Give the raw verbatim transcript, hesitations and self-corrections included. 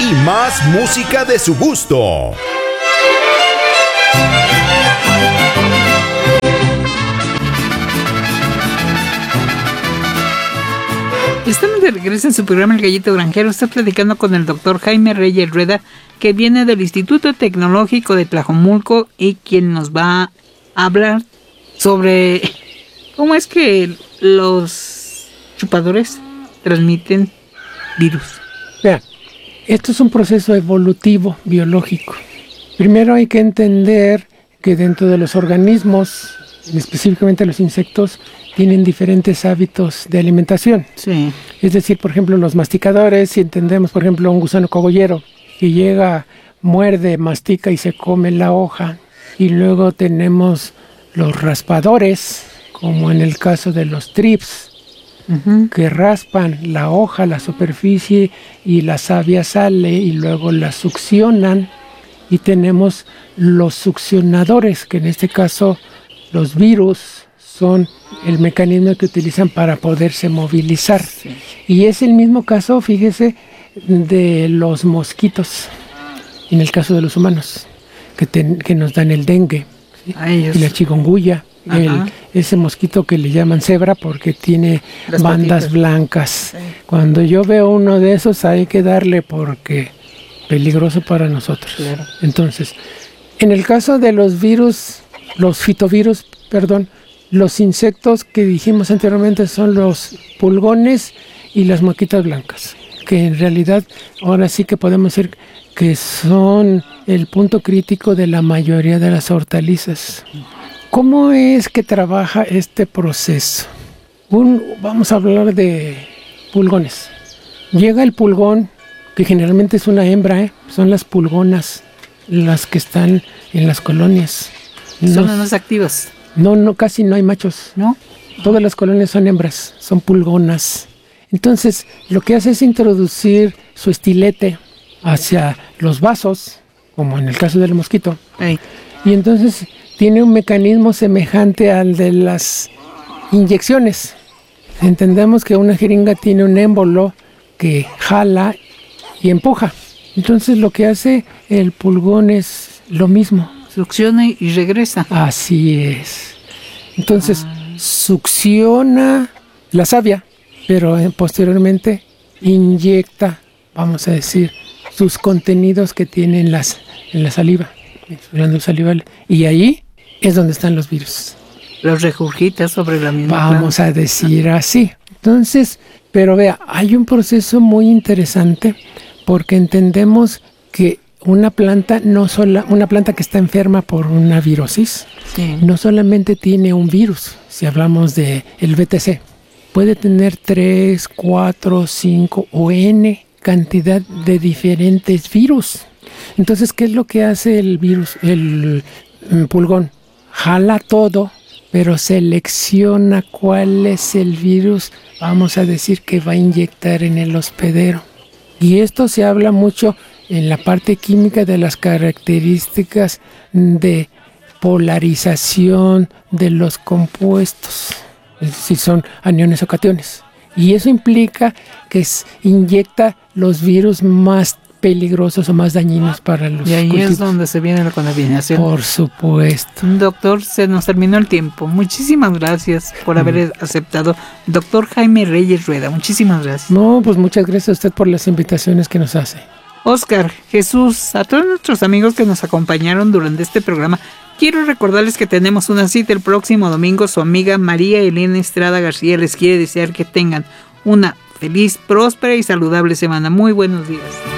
y más música de su gusto. Estamos de regreso en su programa El Gallito Granjero. Está platicando con el doctor Jaime Reyes Rueda, que viene del Instituto Tecnológico de Tlajomulco y quien nos va a hablar sobre cómo es que los chupadores transmiten virus. Vean, esto es un proceso evolutivo biológico. Primero hay que entender que dentro de los organismos, específicamente los insectos, tienen diferentes hábitos de alimentación. Sí. Es decir, por ejemplo, los masticadores, si entendemos, por ejemplo, un gusano cogollero que llega, muerde, mastica y se come la hoja. Y luego tenemos los raspadores, como en el caso de los thrips, uh-huh. que raspan la hoja, la superficie, y la savia sale y luego la succionan. Y tenemos los succionadores, que en este caso los virus son el mecanismo que utilizan para poderse movilizar. Sí. Y es el mismo caso, fíjese, de los mosquitos, en el caso de los humanos, que, ten, que nos dan el dengue, ¿sí? Y la chikungunya, el, ese mosquito que le llaman cebra porque tiene Las bandas patitas. blancas. Sí. Cuando yo veo uno de esos hay que darle porque peligroso para nosotros. Claro. Entonces, en el caso de los virus, los fitovirus, perdón, los insectos que dijimos anteriormente son los pulgones y las moquitas blancas, que en realidad ahora sí que podemos decir que son el punto crítico de la mayoría de las hortalizas. ¿Cómo es que trabaja este proceso? Un, vamos a hablar de pulgones. Llega el pulgón, que generalmente es una hembra, ¿eh? Son las pulgonas las que están en las colonias. Son las más activas. No, no, casi no hay machos. ¿No? Todas las colonias son hembras, son pulgonas. Entonces, lo que hace es introducir su estilete hacia los vasos, como en el caso del mosquito. Ay. Y entonces tiene un mecanismo semejante al de las inyecciones. Entendemos que una jeringa tiene un émbolo que jala y empuja. Entonces, lo que hace el pulgón es lo mismo. Succiona y regresa. Así es. Entonces, ah. succiona la savia, pero eh, posteriormente inyecta, vamos a decir, sus contenidos que tiene en, las, en la saliva, en su glándula salival. Y ahí es donde están los virus. Los regurgita sobre la misma Vamos planta. a decir así. Entonces, pero vea, hay un proceso muy interesante porque entendemos que una planta no sola, una planta que está enferma por una virosis, sí. no solamente tiene un virus. Si hablamos de el B T C, puede tener tres, cuatro, cinco o n cantidad de diferentes virus. Entonces, ¿qué es lo que hace el virus, el, el pulgón? Jala todo, pero selecciona cuál es el virus, vamos a decir, que va a inyectar en el hospedero. Y esto se habla mucho en la parte química de las características de polarización de los compuestos, es decir, son aniones o cationes. Y eso implica que es, inyecta los virus más peligrosos o más dañinos para los Y ahí cultivos. Es donde se viene la contaminación. Por supuesto. Doctor, se nos terminó el tiempo. Muchísimas gracias por haber mm. aceptado. Doctor Jaime Reyes Rueda, muchísimas gracias. No, pues muchas gracias a usted por las invitaciones que nos hace. Oscar, Jesús, a todos nuestros amigos que nos acompañaron durante este programa, quiero recordarles que tenemos una cita el próximo domingo. Su amiga María Elena Estrada García les quiere desear que tengan una feliz, próspera y saludable semana. Muy buenos días.